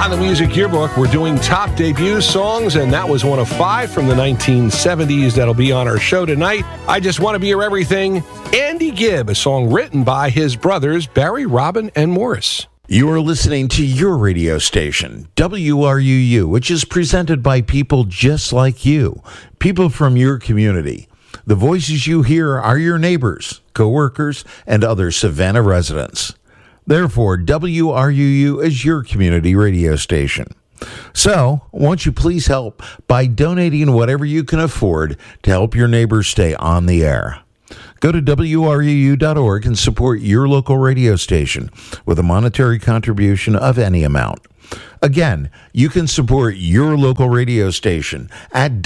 On the Music Yearbook, we're doing top debut songs, and that was one of 5 from the 1970s that'll be on our show tonight. I Just Want to Be Your Everything, Andy Gibb, a song written by his brothers, Barry, Robin, and Morris. You are listening to your radio station, WRUU, which is presented by people just like you, people from your community. The voices you hear are your neighbors, co-workers, and other Savannah residents. Therefore, WRUU is your community radio station. So, won't you please help by donating whatever you can afford to help your neighbors stay on the air? Go to WRUU.org and support your local radio station with a monetary contribution of any amount. Again, you can support your local radio station at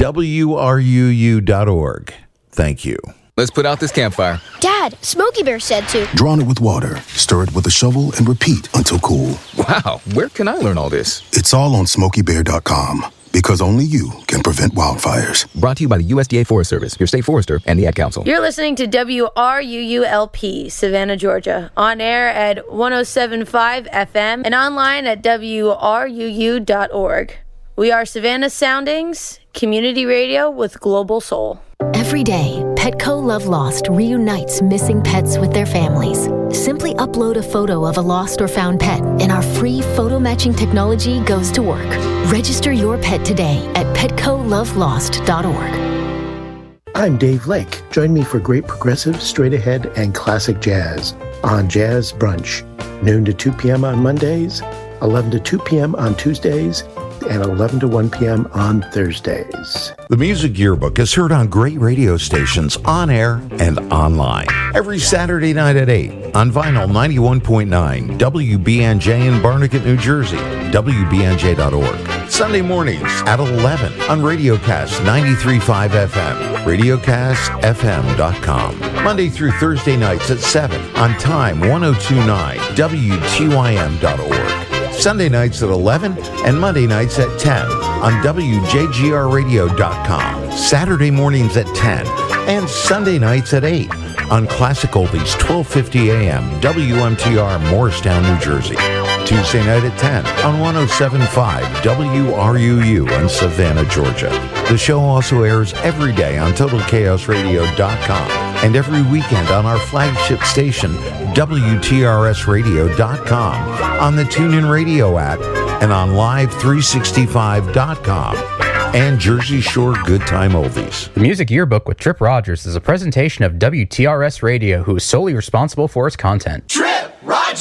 WRUU.org. Thank you. Let's put out this campfire. Dad, Smokey Bear said to. Drown it with water, stir it with a shovel, and repeat until cool. Wow, where can I learn all this? It's all on SmokeyBear.com, because only you can prevent wildfires. Brought to you by the USDA Forest Service, your state forester, and the Ad Council. You're listening to WRUU-LP, Savannah, Georgia. On air at 107.5 FM and online at WRUU.org. We are Savannah Soundings, community radio with global soul. Every day, Petco Love Lost reunites missing pets with their families. Simply upload a photo of a lost or found pet, and our free photo matching technology goes to work. Register your pet today at PetcoLoveLost.org. I'm Dave Lake. Join me for great progressive, straight ahead, and classic jazz on Jazz Brunch, noon to 2 p.m. on Mondays, 11 to 2 p.m. on Tuesdays, and 11 to 1 p.m. on Thursdays. The Music Yearbook is heard on great radio stations on air and online. Every Saturday night at 8 on Vinyl 91.9, WBNJ in Barnegat, New Jersey, WBNJ.org. Sunday mornings at 11 on Radiocast 93.5 FM, RadiocastFM.com. Monday through Thursday nights at 7 on Time 102.9, WTYM.org. Sunday nights at 11 and Monday nights at 10 on WJGRradio.com. Saturday mornings at 10 and Sunday nights at 8 on Classic Oldies 1250 AM WMTR Morristown, New Jersey. Tuesday night at 10 on 107.5 WRUU in Savannah, Georgia. The show also airs every day on TotalChaosRadio.com and every weekend on our flagship station, WTRSradio.com, on the TuneIn Radio app, and on Live365.com, and Jersey Shore Good Time Oldies. The Music Yearbook with Trip Rogers is a presentation of WTRS Radio, who is solely responsible for its content. Trip Rogers!